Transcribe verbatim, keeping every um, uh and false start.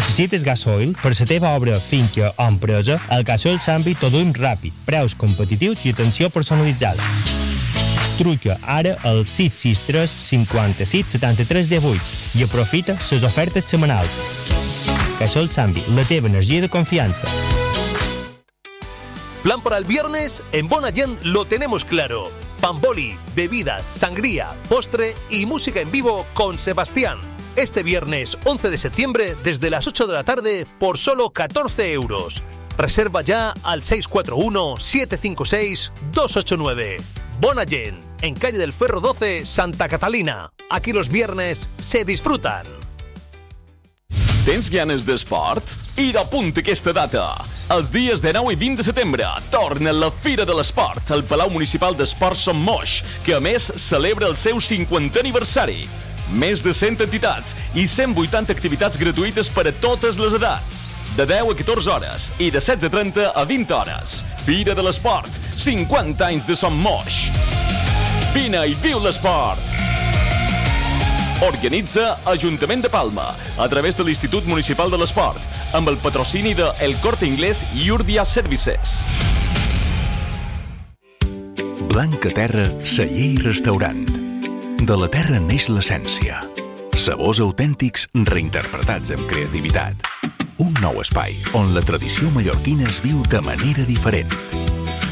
Necessites gasoil? Per la teva obra, finca o empresa, al Gasoil Sambi t'ho duim ràpid, preus competitius i atenció personalitzada. Truca ara al sis sis tres cinquanta-sis setanta-tres divuit i aprofita les ofertes setmanals. Gasoil Sambi, la teva energia de confiança. Plan para el viernes, en Bonagent lo tenemos claro. Pamboli, bebidas, sangría, postre y música en vivo con Sebastián. Este viernes once de septiembre desde las ocho de la tarde por solo catorce euros. Reserva ya al seis cuatro uno, siete cinco seis, dos ocho nueve. Bonagent, en calle del Ferro doce, Santa Catalina. Aquí los viernes se disfrutan. Tens ganes d'esport? I d'apunta aquesta data. Els dies dinou i vint de setembre torna la Fira de l'Esport al Palau Municipal d'Esports Son Moix, que a més celebra el seu cinquantè aniversari. Més de cent entitats i cent vuitanta activitats gratuïtes per a totes les edats. De deu a catorze hores i de setze trenta a vint hores. Fira de l'Esport, cinquanta anys de Son Moix. Vine i viu l'esport! Organitza Ajuntament de Palma a través de l'Institut Municipal de l'Esport amb el patrocini de El Corte Inglés i Urbia Services. Blanca Terra, celler i restaurant. De la terra neix l'essència. Sabors autèntics reinterpretats amb creativitat. Un nou espai on la tradició mallorquina es viu de manera diferent.